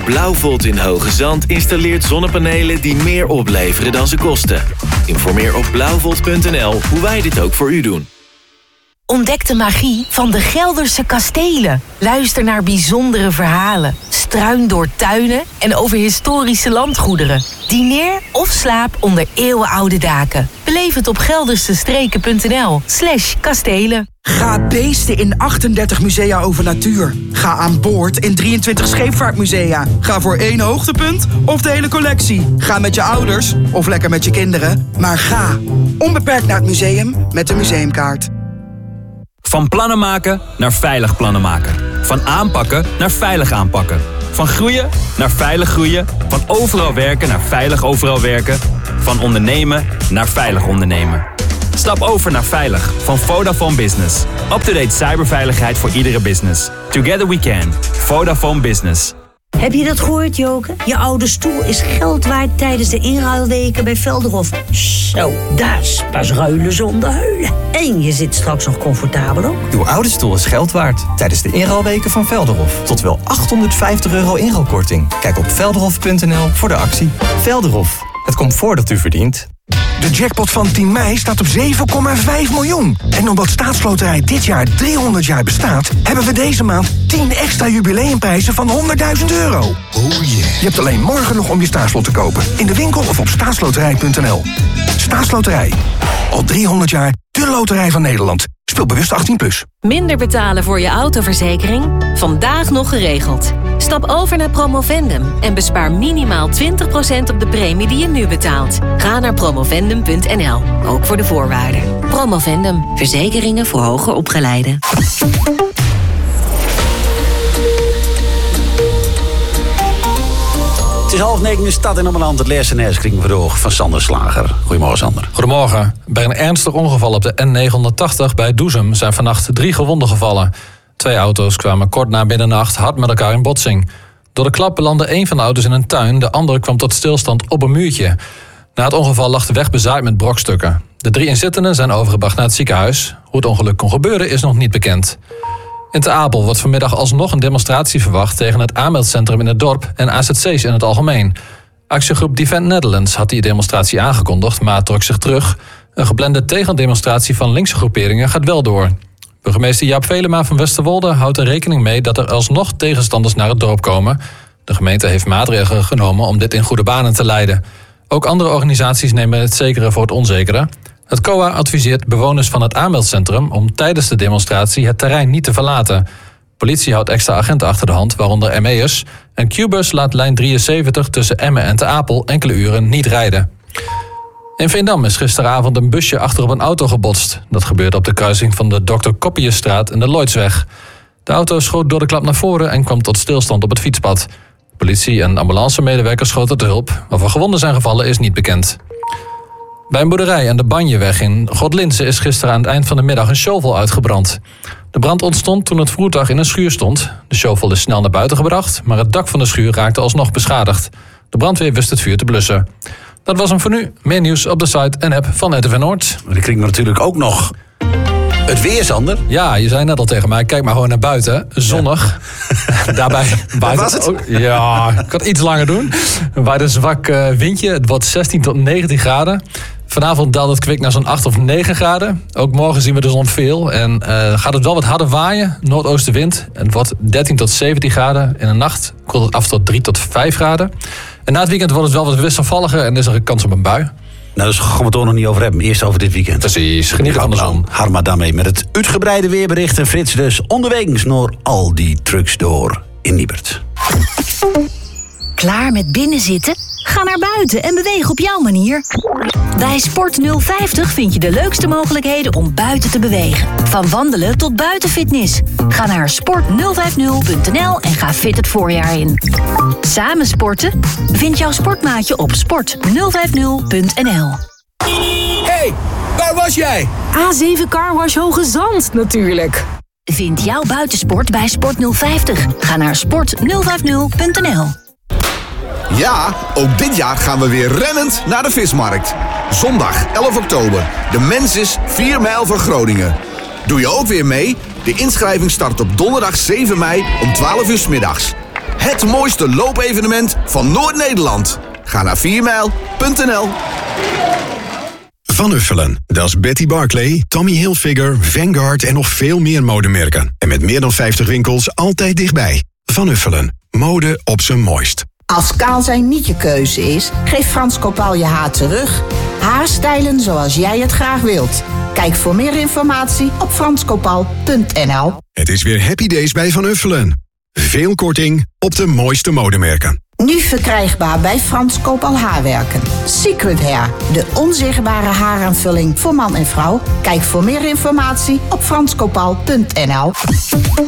Blauwvolt in Hoge Zand installeert zonnepanelen die meer opleveren dan ze kosten. Informeer op blauwvolt.nl hoe wij dit ook voor u doen. Ontdek de magie van de Gelderse kastelen. Luister naar bijzondere verhalen. Struin door tuinen en over historische landgoederen. Dineer of slaap onder eeuwenoude daken. Beleef het op geldersestreken.nl/kastelen. Ga beesten in 38 musea over natuur. Ga aan boord in 23 scheepvaartmusea. Ga voor 1 hoogtepunt of de hele collectie. Ga met je ouders of lekker met je kinderen. Maar ga onbeperkt naar het museum met de museumkaart. Van plannen maken naar veilig plannen maken. Van aanpakken naar veilig aanpakken. Van groeien naar veilig groeien. Van overal werken naar veilig overal werken. Van ondernemen naar veilig ondernemen. Stap over naar Veilig van Vodafone Business. Up-to-date cyberveiligheid voor iedere business. Together we can. Vodafone Business. Heb je dat gehoord, Joke? Je oude stoel is geld waard tijdens de inruilweken bij Velderhof. Zo, dat is pas ruilen zonder huilen. En je zit straks nog comfortabel ook. Uw oude stoel is geld waard tijdens de inruilweken van Velderhof. Tot wel €850 inruilkorting. Kijk op velderhof.nl voor de actie. Velderhof, het comfort dat u verdient. De jackpot van 10 mei staat op 7,5 miljoen. En omdat Staatsloterij dit jaar 300 jaar bestaat, hebben we deze maand 10 extra jubileumprijzen van €100.000. Oh yeah. Je hebt alleen morgen nog om je staatslot te kopen. In de winkel of op staatsloterij.nl. Staatsloterij. Al 300 jaar de loterij van Nederland. Speel bewust 18+. Minder betalen voor je autoverzekering? Vandaag nog geregeld. Stap over naar Promovendum en bespaar minimaal 20% op de premie die je nu betaalt. Ga naar promovendum.nl, ook voor de voorwaarden. Promovendum, verzekeringen voor hoger opgeleiden. Het is 8:30 in de stad en op een land het leerste neerskring verhoog van Sander Slager. Goedemorgen, Sander. Goedemorgen. Bij een ernstig ongeval op de N980 bij Doezum zijn vannacht 3 gewonden gevallen. 2 auto's kwamen kort na middernacht hard met elkaar in botsing. Door de klap belandde één van de auto's in een tuin, de andere kwam tot stilstand op een muurtje. Na het ongeval lag de weg bezaaid met brokstukken. De 3 inzittenden zijn overgebracht naar het ziekenhuis. Hoe het ongeluk kon gebeuren is nog niet bekend. In Te Apel wordt vanmiddag alsnog een demonstratie verwacht tegen het aanmeldcentrum in het dorp en AZC's in het algemeen. Actiegroep Defend Netherlands had die demonstratie aangekondigd, maar trok zich terug. Een geplande tegendemonstratie van linkse groeperingen gaat wel door. Burgemeester Jaap Velema van Westerwolde houdt er rekening mee dat er alsnog tegenstanders naar het dorp komen. De gemeente heeft maatregelen genomen om dit in goede banen te leiden. Ook andere organisaties nemen het zekere voor het onzekere. Het COA adviseert bewoners van het aanmeldcentrum om tijdens de demonstratie het terrein niet te verlaten. Politie houdt extra agenten achter de hand, waaronder ME'ers. En Qbus laat lijn 73 tussen Emmen en Te Apel enkele uren niet rijden. In Veendam is gisteravond een busje achter op een auto gebotst. Dat gebeurde op de kruising van de Dr. Koppiersstraat en de Lloydsweg. De auto schoot door de klap naar voren en kwam tot stilstand op het fietspad. Politie en ambulancemedewerkers schoten te hulp. Of er gewonden zijn gevallen is niet bekend. Bij een boerderij aan de Banjeweg in Godlinze is gisteren aan het eind van de middag een shovel uitgebrand. De brand ontstond toen het voertuig in een schuur stond. De shovel is snel naar buiten gebracht, maar het dak van de schuur raakte alsnog beschadigd. De brandweer wist het vuur te blussen. Dat was hem voor nu. Meer nieuws op de site en app van RTV Noord. Dan krijgen we natuurlijk ook nog het weer, Sander. Ja, je zei net al tegen mij, kijk maar gewoon naar buiten. Zonnig. Ja. Daarbij buiten was het? Ook, ja, ik kan iets langer doen. Bij een zwak windje. Het wordt 16 tot 19 graden. Vanavond daalt het kwik naar zo'n 8 of 9 graden. Ook morgen zien we de zon veel. En gaat het wel wat harder waaien. Noordoostenwind. En het wordt 13 tot 17 graden. In de nacht koelt het af tot 3 tot 5 graden. En na het weekend wordt het wel wat wisselvalliger. En is er een kans op een bui. Nou, dus gaan we het er nog niet over hebben. Eerst over dit weekend. Precies, genieten van de zon. Harma daarmee met het uitgebreide weerbericht. En Frits dus onderwegens naar al die trucks door in Niebert. Klaar met binnenzitten? Ga naar buiten en beweeg op jouw manier. Bij Sport 050 vind je de leukste mogelijkheden om buiten te bewegen. Van wandelen tot buitenfitness. Ga naar sport050.nl en ga fit het voorjaar in. Samen sporten? Vind jouw sportmaatje op sport050.nl. Hey, waar was jij? A7 Carwash Hoge Zand natuurlijk. Vind jouw buitensport bij Sport 050. Ga naar sport050.nl. Ja, ook dit jaar gaan we weer rennend naar de vismarkt. Zondag 11 oktober. De Mensis 4 mijl van Groningen. Doe je ook weer mee? De inschrijving start op donderdag 7 mei om 12 uur 's middags. Het mooiste loopevenement van Noord-Nederland. Ga naar 4mijl.nl. Van Uffelen, dat is Betty Barclay, Tommy Hilfiger, Vanguard en nog veel meer modemerken. En met meer dan 50 winkels altijd dichtbij. Van Uffelen, mode op zijn mooist. Als kaal zijn niet je keuze is, geef Frans Kopal je haar terug. Haarstijlen zoals jij het graag wilt. Kijk voor meer informatie op franskopal.nl. Het is weer Happy Days bij Van Uffelen. Veel korting op de mooiste modemerken. Nu verkrijgbaar bij Frans Kopal Haarwerken. Secret Hair, de onzichtbare haaraanvulling voor man en vrouw. Kijk voor meer informatie op franskopal.nl.